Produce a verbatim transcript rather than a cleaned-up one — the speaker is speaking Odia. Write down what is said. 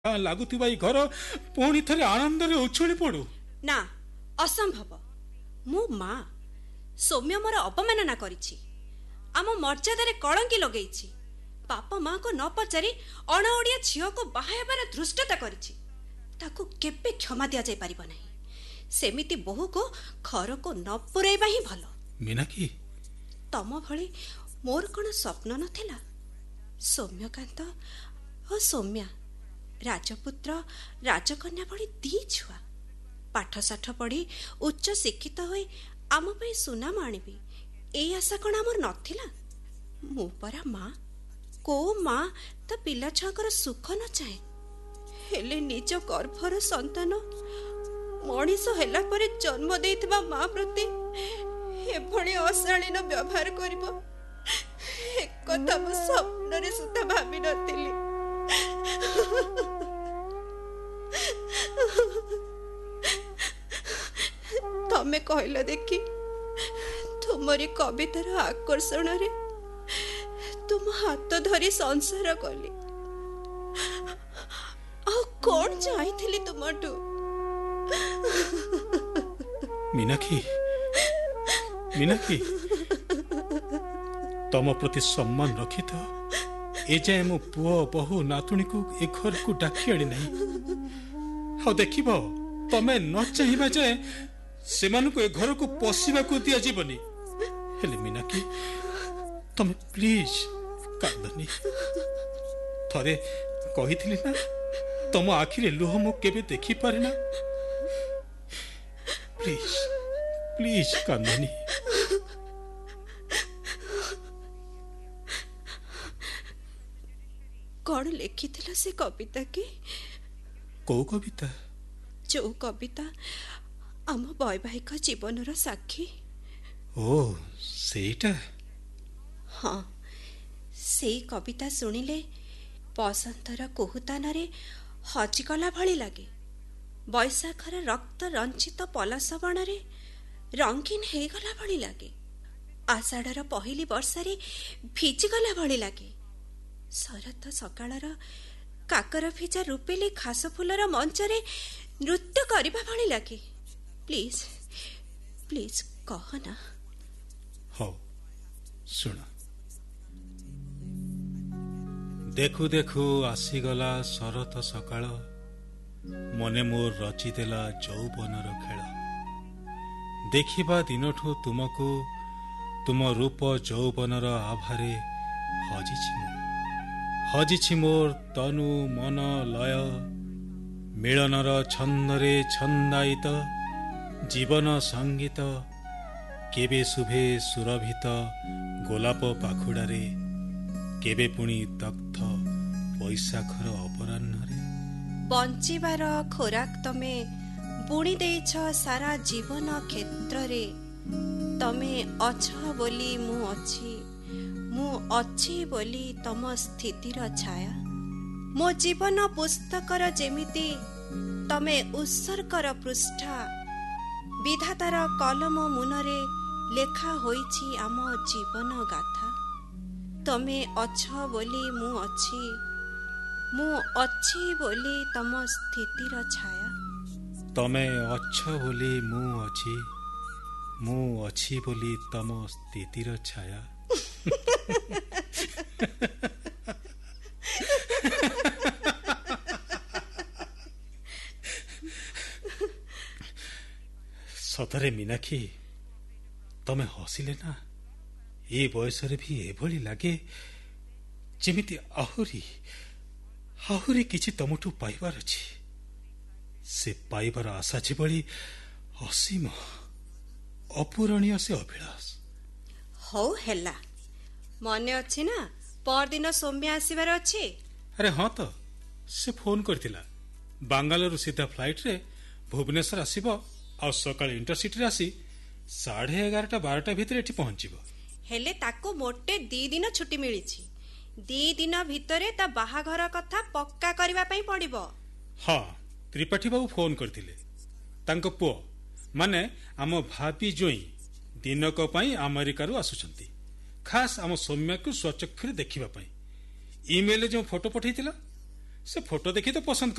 ଲାଗୁଥିବା ଏଇ ଘର ପୁଣି ଥରେ ଆନନ୍ଦରେ ଉଛୁଳି ପଡୁ। ନା, ଅସମ୍ଭବ। ମୁଁ ମା, ସୌମ୍ୟ ମୋର ଅପମାନନା କରିଛି, ଆମ ମର୍ଯ୍ୟାଦାରେ କଳଙ୍କି ଲଗେଇଛି, ବାପ ମାଙ୍କୁ ନ ପଚାରି ଅଣ ଓଡ଼ିଆ ଝିଅକୁ ବାହା ହେବାର ଧୃଷ୍ଟତା କରିଛି। ତାକୁ କେବେ କ୍ଷମା ଦିଆଯାଇ ପାରିବ ନାହିଁ। ସେମିତି ବୋହୂକୁ ଘରକୁ ନ ପୁରେଇବା ହିଁ ଭଲ। ମୀନାକ୍ଷୀ, ତମ ଭଳି ମୋର କ'ଣ ସ୍ୱପ୍ନ ନଥିଲା? ସୌମ୍ୟକାନ୍ତ ଓ ସୌମ୍ୟା, ରାଜପୁତ୍ର ରାଜକନ୍ୟା ଭଳି ଦି ଛୁଆ, ପାଠଶାଠ ପଢ଼ି ଉଚ୍ଚ ଶିକ୍ଷିତ ହୋଇ ଆମ ପାଇଁ ସୁନାମ ଆଣିବି, ଏଇ ଆଶା କ'ଣ ଆମର ନଥିଲା? ମୁଁ ପରା ମା, କୋଉ ମା ତା ପିଲା ଛୁଆଙ୍କର ସୁଖ ନ ଚାହେଁ? ହେଲେ ନିଜ ଗର୍ଭର ସନ୍ତାନ ମଣିଷ ହେଲା ପରେ ଜନ୍ମ ଦେଇଥିବା ମା ପ୍ରତି ଏଭଳି ଅଶାଳୀନ ବ୍ୟବହାର କରିବ, ଏକଥା ମୁଁ ସ୍ୱପ୍ନରେ ସୁଦ୍ଧା ଭାବି ନଥିଲି। ତମେ କହିଲ ଦେଖି, ତୁମରି କବିତାର ଆକର୍ଷଣରେ ତୁମ ହାତ ଧରି ସଂସାର କଲି। ଆଉ କଣ ଚାହିଁଥିଲି ତୁମଠୁ? ମୀନାକ୍ଷୀ, ମୀନାକ୍ଷୀ, ତମ ପ୍ରତି ସମ୍ମାନ ରଖିଥ ଏଯାଏଁ ମୋ ପୁଅ ବହୁ ନାତୁଣୀକୁ ଏ ଘରକୁ ଡାକି ଆଣି ନାହିଁ। ଆଉ ଦେଖିବ, ତମେ ନ ଚାହିଁବା ଯାଏ ସେମାନଙ୍କୁ ଏ ଘରକୁ ପଶିବାକୁ ଦିଆଯିବନି। ହେଲେ ମୀନାକ୍ଷୀ, ତମେ ପ୍ଲିଜ କାନ୍ଦନି। ଥରେ କହିଥିଲି ନା, ତମ ଆଖିରେ ଲୁହ ମୁଁ କେବେ ଦେଖିପାରେ ନା। Please please କାନ୍ଦନି। କଣ ଲେଖିଥିଲା ସେ କବିତା କି? କୋଉ କବିତା? ଯୋଉ କବିତା ଆମ ବୈବାହିକ ଜୀବନର ସାକ୍ଷୀ। ଓ, ସେଇଟା? ହଁ, ସେଇ କବିତା ଶୁଣିଲେ ବସନ୍ତର କୁହୁତାନରେ ହଜିଗଲା ଭଳି ଲାଗେ। ବୈଶାଖର ରକ୍ତ ରଞ୍ଚିତ ପଲାଶ ବଣରେ ରଙ୍ଗୀନ ହେଇଗଲା ଭଳି ଲାଗେ। ଆଷାଢ଼ର ପହିଲି ବର୍ଷାରେ ଭିଜିଗଲା ଭଳି ଲାଗେ। ଶରତ ସକାଳର କାକର ଭିଜା ରୂପେଲି ଘାସ ଫୁଲର ମଞ୍ଚରେ ନୃତ୍ୟ କରିବା ଭଳି ଲାଗେ। ପ୍ଲିଜ ପ୍ଲିଜ କହ ନା। ହଉ, ଶୁଣ। ଦେଖୁ ଦେଖୁ ଆସିଗଲା ଶରତ ସକାଳ, ମନେ ମୋର ରଚିଦେଲା ଯୌବନର ଖେଳ। ଦେଖିବା ଦିନଠୁ ତୁମକୁ, ତୁମ ରୂପ ଯୌବନର ଆଭାରେ ହଜିଛି ମୁଁ। ହଜିଛି ମୋର ତନୁ ମନ ଲୟ, ମିଳନର ଛନ୍ଦରେ ଛନ୍ଦାୟିତ ଜୀବନ ସଙ୍ଗୀତ। କେବେ ଶୁଭେ ସୁରଭିତ ଗୋଲାପ ପାଖୁଡ଼ାରେ, କେବେ ପୁଣି ଦଗ୍ଧ ବୈଶାଖର ଅପରାହ୍ନରେ। ବଞ୍ଚିବାର ଖୋରାକ ତମେ ବୁଣି ଦେଇଛ ସାରା ଜୀବନ କ୍ଷେତ୍ରରେ। ତମେ ଅଛ ବୋଲି ମୁଁ ଅଛି, ମୁଁ ଅଛି ବୋଲି ତମ ସ୍ଥିତିର ଛାୟା। ମୋ ଜୀବନ ପୁସ୍ତକର ଯେମିତି ତମେ ଉତ୍ସର୍ଗର ପୃଷ୍ଠା। ବିଧାତାର କଲମ ମୁନରେ ଲେଖା ହୋଇଛି ଆମ ଜୀବନ ଗାଥା। ତମେ ଅଛ ବୋଲି ମୁଁ ଅଛି, ମୁଁ ଅଛି ବୋଲି ତମ ସ୍ଥିତିର ଛାୟା। ତମେ ଅଛ ବୋଲି ମୁଁ ଅଛି, ମୁଁ ଅଛି ବୋଲି ତମ ସ୍ଥିତିର ଛାୟା। ସତରେ ମୀନାକ୍ଷୀ, ତମେ ହସିଲେ ନା ଏ ବୟସରେ ବି ଏଭଳି ଲାଗେ ଯେମିତି ଆହୁରି ଆହୁରି କିଛି ତମଠୁ ପାଇବାର ଅଛି। ସେ ପାଇବାର ଆଶା ଯେଭଳି ଅସୀମ, ଅପୂରଣୀୟ ସେ ଅଭିଳାଷ। ହଉ ହେଲା, ମନେ ଅଛି ନା ପରଦିନ ସୌମ୍ୟ ଆସିବାର ଅଛି? ଆରେ ହଁ ତ, ସେ ଫୋନ କରିଥିଲା। ବାଙ୍ଗାଲୋର ସିଧା ଫ୍ଲାଇଟରେ ଭୁବନେଶ୍ୱର ଆସିବ, ଆଉ ସକାଳେ ଇଣ୍ଟରସିଟିରେ ଆସି ସାଢେ ଏଗାରଟା ବାରଟା ଭିତରେ ଏଠି ପହଞ୍ଚିବ। ହେଲେ ତାକୁ ମୋଟେ ଦି ଦିନ ଛୁଟି ମିଳିଛି। ଦି ଦିନ ଭିତରେ ତା ବାହାଘର କଥା ପକ୍କା କରିବା ପାଇଁ ପଡିବ। ହଁ, ତ୍ରିପାଠୀ ବାବୁ ଫୋନ କରିଥିଲେ। ତାଙ୍କ ପୁଅ ମାନେ ଆମ ଭାବି ଜୋଇଁ ଦିନକ ପାଇଁ ଆମେରିକାରୁ ଆସୁଛନ୍ତି, ଖାସ୍ ଆମ ସୌମ୍ୟକୁ ସ୍ୱଚକ୍ଷୁରେ ଦେଖିବା ପାଇଁ। ଇମେଲରେ ଯେଉଁ ଫଟୋ ପଠାଇଥିଲା, ସେ ଫଟୋ ଦେଖି ତ ପସନ୍ଦ